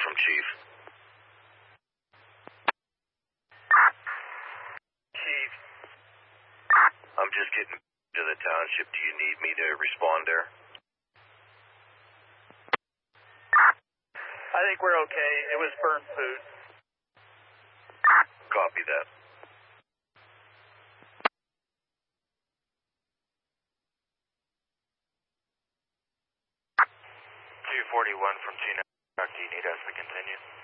from Chief. Chief. I'm just getting to the township. Do you need me to respond there? I think we're okay. It was burnt food. Copy that. Two 41 from Gina. Do you need us to continue?